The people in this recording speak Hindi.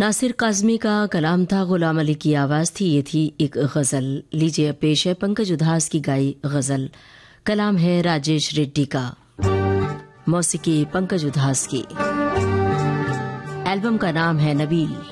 नासिर काज़मी का कलाम था, गुलाम अली की आवाज़ थी। ये थी एक गज़ल। लीजिए पेश है पंकज उधास की गाई गज़ल। कलाम है राजेश रेड्डी का, मौसीकी पंकज उधास की। एल्बम का नाम है नबील।